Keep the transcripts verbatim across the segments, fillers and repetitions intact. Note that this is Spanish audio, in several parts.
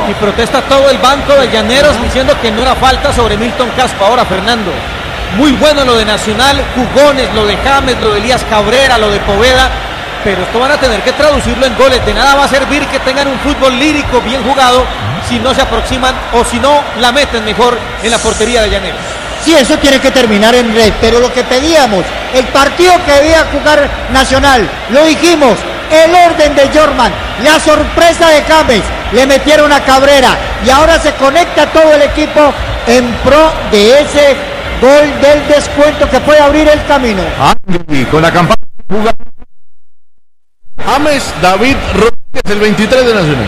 Y protesta todo el banco de Llaneros diciendo que no era falta sobre Milton Casco. Ahora, Fernando, muy bueno lo de Nacional, jugones, lo de James, lo de Elías Cabrera, lo de Poveda, pero esto van a tener que traducirlo en goles. De nada va a servir que tengan un fútbol lírico bien jugado si no se aproximan o si no la meten mejor en la portería de Llaneros. Sí, eso tiene que terminar en red, pero lo que pedíamos, el partido que debía jugar Nacional, lo dijimos, el orden de Jorman, la sorpresa de James, le metieron a Cabrera y ahora se conecta todo el equipo en pro de ese gol del descuento que puede abrir el camino. Andy, con la campaña James David Rodríguez, el veintitrés de Nacional.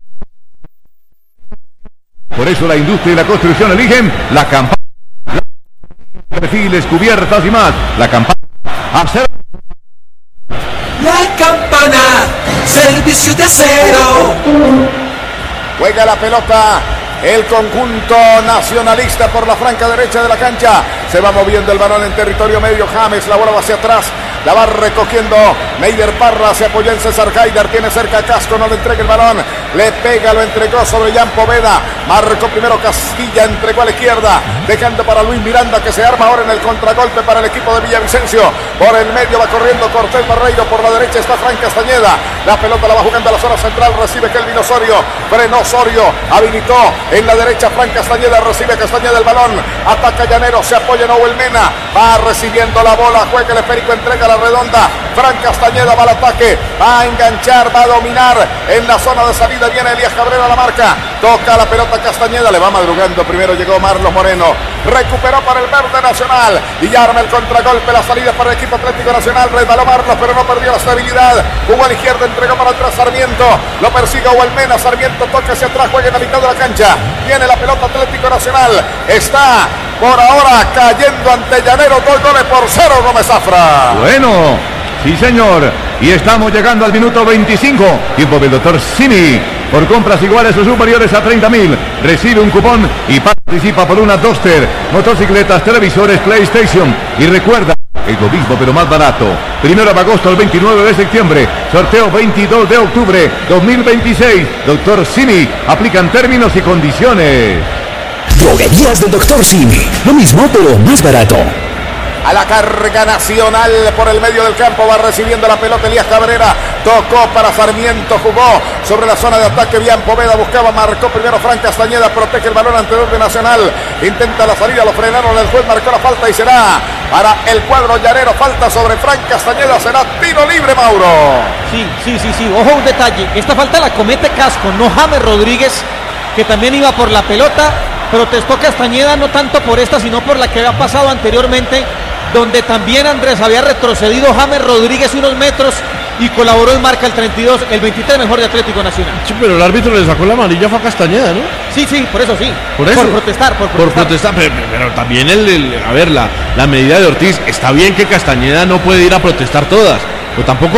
Por eso la industria y la construcción eligen la campaña. Perfiles, cubiertas y más. La campana. Hacer... La campana, servicio de acero. Juega la pelota el conjunto nacionalista por la franca derecha de la cancha. Se va moviendo el balón en territorio medio. James, la bola va hacia atrás. La va recogiendo Neider Parra, se apoya en César Haider, tiene cerca a Casco, no le entrega el balón, le pega, lo entregó sobre Jan Poveda, marcó primero Castilla, entregó a la izquierda, dejando para Luis Miranda que se arma ahora en el contragolpe para el equipo de Villavicencio. Por el medio va corriendo Cortés Barreiro, por la derecha está Fran Castañeda, la pelota la va jugando a la zona central, recibe Kelvin Osorio, frenó Osorio, habilitó en la derecha Fran Castañeda, recibe Castañeda el balón, ataca Llanero, se apoya en Owen Mena, va recibiendo la bola, juega el esférico, entrega la redonda, Fran Castañeda va al ataque, va a enganchar, va a dominar en la zona de salida, viene Elías Cabrera a la marca, toca la pelota Castañeda, le va madrugando, primero llegó Marlos Moreno, recuperó para el verde Nacional y ya arma el contragolpe, la salida para el equipo Atlético Nacional, resbaló Marlos pero no perdió la estabilidad, jugó a la izquierda, entregó para atrás Sarmiento, lo persigue Hualmena, Sarmiento toca hacia atrás, juega en la mitad de la cancha, viene la pelota Atlético Nacional, está por ahora cayendo ante Llanero, dos goles por cero Gómez Zafra. Bueno, sí señor, y estamos llegando al minuto veinticinco, tiempo del doctor Simi, por compras iguales o superiores a treinta mil, recibe un cupón y participa por una Duster, motocicletas, televisores, PlayStation, y recuerda, es lo mismo pero más barato, primero de agosto al veintinueve de septiembre, sorteo veintidós de octubre dos mil veintiséis, doctor Simi, aplican términos y condiciones. Droguerías del doctor Simi, lo mismo pero más barato. A la carga Nacional por el medio del campo, va recibiendo la pelota Elías Cabrera, tocó para Sarmiento, jugó sobre la zona de ataque, Bian Poveda buscaba, marcó primero Fran Castañeda, protege el balón ante de Nacional, intenta la salida, lo frenaron, el juez marcó la falta y será para el cuadro llanero, falta sobre Fran Castañeda, será tiro libre, Mauro. Sí, sí, sí, sí, ojo un detalle, esta falta la comete Casco, no James Rodríguez, que también iba por la pelota, protestó Castañeda no tanto por esta, sino por la que había pasado anteriormente, donde también Andrés había retrocedido James Rodríguez unos metros y colaboró en marca el treinta y dos, el veintitrés mejor de Atlético Nacional. Sí, pero el árbitro le sacó la amarilla fue a Castañeda, ¿no? Sí, sí, por eso sí. Por eso. Por protestar, por protestar. Por protestar, pero, pero también el, el, a ver, la, la medida de Ortiz, está bien que Castañeda no puede ir a protestar todas, pero tampoco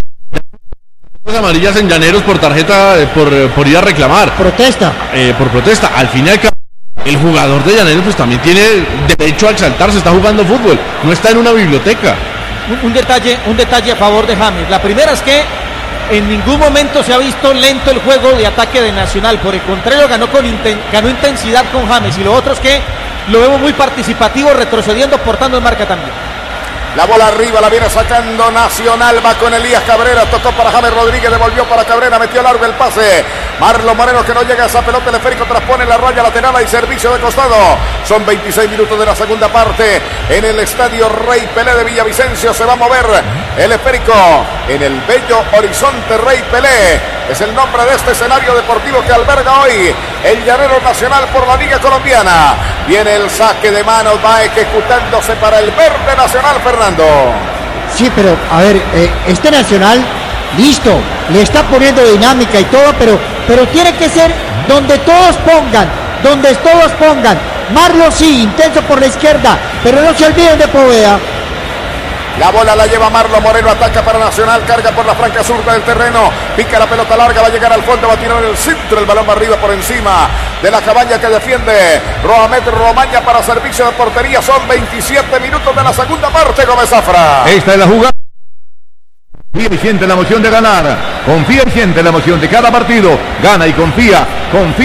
las amarillas en Llaneros por tarjeta, por, por ir a reclamar. Protesta. Eh, por protesta, al final el jugador de Llaneros pues también tiene derecho a exaltarse, está jugando fútbol, no está en una biblioteca. Un, un detalle, un detalle a favor de James. La primera es que en ningún momento se ha visto lento el juego de ataque de Nacional, por el contrario ganó, con inten, ganó intensidad con James, y lo otro es que lo vemos muy participativo, retrocediendo, portando en marca también. La bola arriba, la viene sacando Nacional, va con Elías Cabrera, tocó para James Rodríguez, devolvió para Cabrera, metió largo el pase. Marlon Moreno que no llega a esa pelota, el esférico traspone la raya lateral y servicio de costado. Son veintiséis minutos de la segunda parte en el estadio Rey Pelé de Villavicencio. Se va a mover el esférico en el bello horizonte Rey Pelé. Es el nombre de este escenario deportivo que alberga hoy el Llanero Nacional por la Liga Colombiana. Viene el saque de manos, va ejecutándose para el verde Nacional, Fernando. Sí, pero a ver, eh, este Nacional, listo, le está poniendo dinámica y todo, pero, pero tiene que ser donde todos pongan, donde todos pongan. Marlo sí, intenso por la izquierda, pero no se olviden de Poveda. La bola la lleva Marlon Moreno, ataca para Nacional, carga por la franca zurda del terreno, pica la pelota larga, va a llegar al fondo, va a tirar en el centro, el balón va arriba por encima de la cabaña que defiende Roamet Romaña para servicio de portería. Son veintisiete minutos de la segunda parte, Gómez Zafra. Esta es la jugada. Confía y siente la emoción de ganar, confía y siente la emoción de cada partido, gana y confía, confía.